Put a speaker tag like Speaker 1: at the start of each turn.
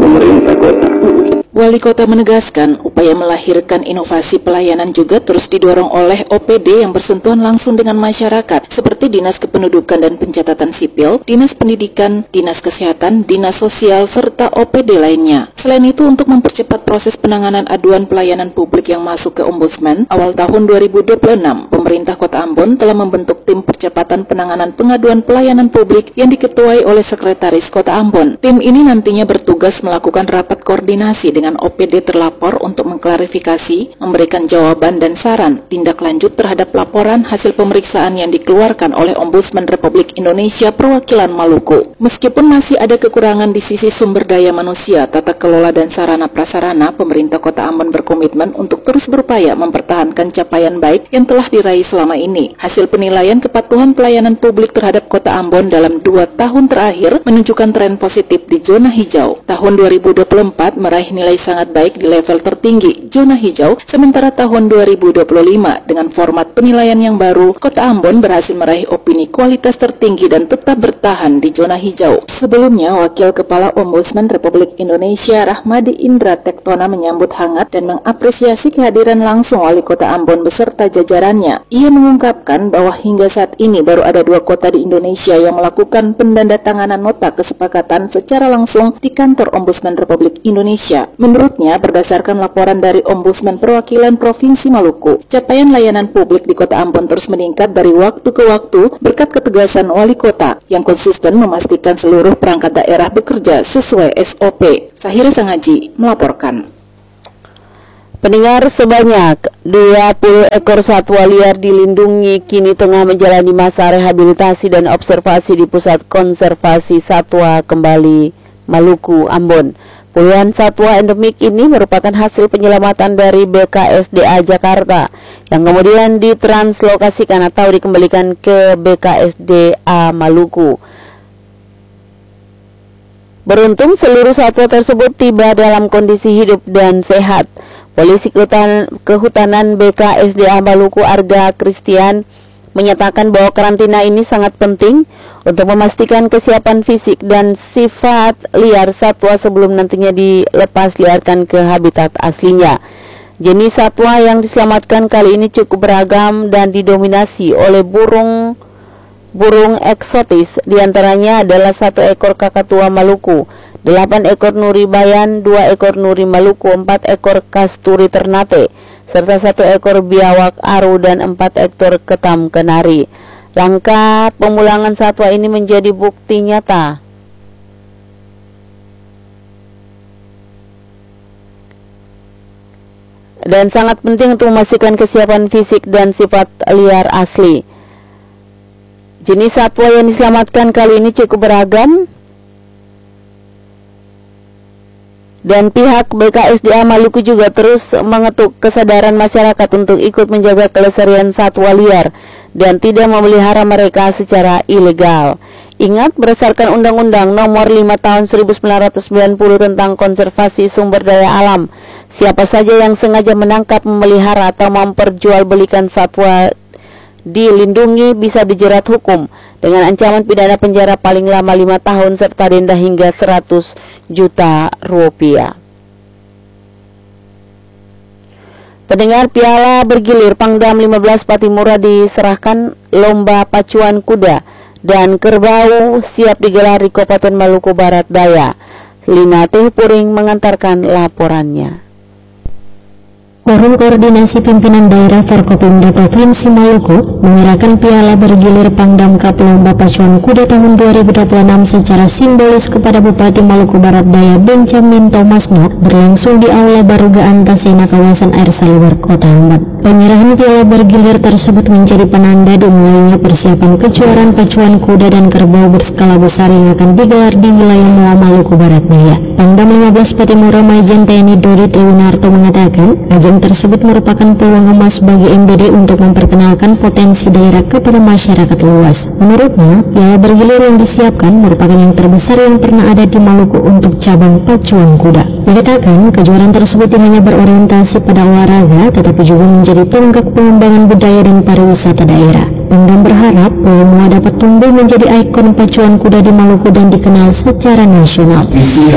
Speaker 1: pemerintah kota.
Speaker 2: Wali Kota menegaskan, upaya melahirkan inovasi pelayanan juga terus didorong oleh OPD yang bersentuhan langsung dengan masyarakat, seperti Dinas Kependudukan dan Pencatatan Sipil, Dinas Pendidikan, Dinas Kesehatan, Dinas Sosial, serta OPD lainnya. Selain itu, untuk mempercepat proses penanganan aduan pelayanan publik yang masuk ke Ombudsman, awal tahun 2026, pemerintah Kota Ambon telah membentuk tim percepatan penanganan pengaduan pelayanan publik yang diketuai oleh Sekretaris Kota Ambon. Tim ini nantinya bertugas melakukan rapat koordinasi dengan OPD terlapor untuk mengklarifikasi, memberikan jawaban dan saran tindak lanjut terhadap laporan hasil pemeriksaan yang dikeluarkan oleh Ombudsman Republik Indonesia Perwakilan Maluku. Meskipun masih ada kekurangan di sisi sumber daya manusia, tata kelola dan sarana prasarana, pemerintah Kota Ambon berkomitmen untuk terus berupaya mempertahankan capaian baik yang telah diraih selama ini. Hasil penilaian kepatuhan pelayanan publik terhadap Kota Ambon dalam 2 tahun terakhir menunjukkan tren positif di zona hijau. Tahun 2024 meraih nilai sangat baik di level tertinggi zona hijau, sementara tahun 2025 dengan format penilaian yang baru, Kota Ambon berhasil meraih opini kualitas tertinggi dan tetap bertahan di zona hijau. Sebelumnya, Wakil Kepala Ombudsman Republik Indonesia Rahmadi Indra Tektona menyambut hangat dan mengapresiasi kehadiran langsung Wali Kota Ambon beserta jajarannya. Ia mengungkapkan bahwa hingga saat ini baru ada 2 kota di Indonesia yang melakukan pendandatanganan nota kesepakatan secara langsung di kantor Ombudsman Republik Indonesia. Menurutnya, berdasarkan laporan dari Ombudsman Perwakilan Provinsi Maluku, capaian layanan publik di Kota Ambon terus meningkat dari waktu ke waktu berkat ketegasan Wali Kota yang konsisten memastikan seluruh perangkat daerah bekerja sesuai SOP. Sahira Sangaji melaporkan.
Speaker 3: Pendengar, sebanyak 20 ekor satwa liar dilindungi kini tengah menjalani masa rehabilitasi dan observasi di Pusat Konservasi Satwa Kembali Maluku, Ambon. Puluhan satwa endemik ini merupakan hasil penyelamatan dari BKSDA Jakarta yang kemudian ditranslokasikan atau dikembalikan ke BKSDA Maluku. Beruntung seluruh satwa tersebut tiba dalam kondisi hidup dan sehat. Polisi Kehutanan BKSDA Maluku Arga Christian menyatakan bahwa karantina ini sangat penting untuk memastikan kesiapan fisik dan sifat liar satwa sebelum nantinya dilepas liarkan ke habitat aslinya. Jenis satwa yang diselamatkan kali ini cukup beragam dan didominasi oleh burung eksotis, diantaranya adalah 1 ekor kakatua Maluku, 8 ekor nuri bayan, 2 ekor nuri Maluku, 4 ekor kasturi ternate, serta 1 ekor biawak aru dan 4 ekor ketam kenari. Langkah pemulangan satwa ini menjadi bukti nyata dan sangat penting untuk memastikan kesiapan fisik dan sifat liar asli. Jenis satwa yang diselamatkan kali ini cukup beragam dan pihak BKSDA Maluku juga terus mengetuk kesadaran masyarakat untuk ikut menjaga kelestarian satwa liar dan tidak memelihara mereka secara ilegal. Ingat, berdasarkan Undang-Undang Nomor 5 Tahun 1990 tentang Konservasi Sumber Daya Alam, siapa saja yang sengaja menangkap, memelihara atau memperjualbelikan satwa dilindungi bisa dijerat hukum dengan ancaman pidana penjara paling lama 5 tahun serta denda hingga 100 juta rupiah. Pendengar, piala bergilir Pangdam 15 Patimura diserahkan, lomba pacuan kuda dan kerbau siap digelar di Kabupaten Maluku Barat Daya. Lina Puring mengantarkan laporannya.
Speaker 4: Forum Koordinasi Pimpinan Daerah Forkopimda Provinsi Maluku menyerahkan piala bergilir Pangdam Cup Lomba Pacuan Kuda tahun 2026 secara simbolis kepada Bupati Maluku Barat Daya Benjamin Thomasno berlangsung di Aula Baruga Antasena kawasan Air Saluar Kota Ambon. Penyerahan piala bergilir tersebut menjadi penanda dimulainya persiapan kejuaraan pacuan kuda dan kerbau berskala besar yang akan digelar di wilayah Moa Maluku Barat Daya. Pangdam 15 Patimura Majen TNI Dodi Triwinarto mengatakan ajang tersebut merupakan peluang emas bagi MBD untuk memperkenalkan potensi daerah kepada masyarakat luas. Menurutnya, piala bergilir yang disiapkan merupakan yang terbesar yang pernah ada di Maluku untuk cabang pacuan kuda. Dikatakan, kejuaraan tersebut tidak hanya berorientasi pada olahraga, tetapi juga menjadi tonggak pengembangan budaya dan pariwisata daerah. Pangdam berharap Moa dapat tumbuh menjadi ikon pacuan kuda di Maluku dan dikenal secara nasional.
Speaker 5: Visi